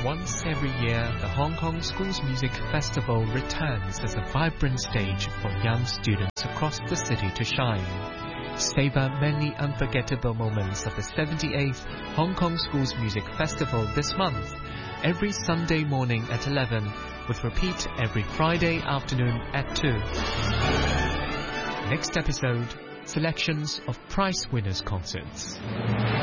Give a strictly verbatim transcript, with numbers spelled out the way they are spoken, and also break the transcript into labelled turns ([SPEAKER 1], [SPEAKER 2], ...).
[SPEAKER 1] Once every year, the Hong Kong Schools Music Festival returns as a vibrant stage for young students across the city to shine. Savor many unforgettable moments of the seventy-eighth Hong Kong Schools Music Festival this month, every Sunday morning at eleven, with repeat every Friday afternoon at two. Next episode, selections of prize winners' concerts.